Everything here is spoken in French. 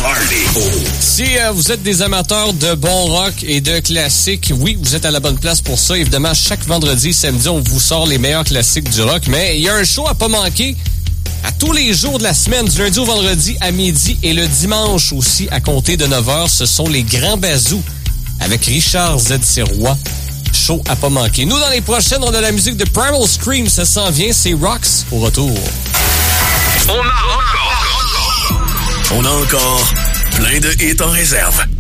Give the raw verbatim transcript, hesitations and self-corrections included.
Party. Si euh, vous êtes des amateurs de bon rock et de classiques, oui, vous êtes à la bonne place pour ça. Évidemment, chaque vendredi et samedi, on vous sort les meilleurs classiques du rock. Mais il y a un show à pas manquer à tous les jours de la semaine, du lundi au vendredi à midi et le dimanche aussi à compter de neuf heures. Ce sont les Grands Bazous avec Richard Z. Sirois. Show à pas manquer. Nous, dans les prochaines, on a la musique de Primal Scream. Ça s'en vient, c'est Rocks au retour. On a encore... On a encore plein de hits en réserve.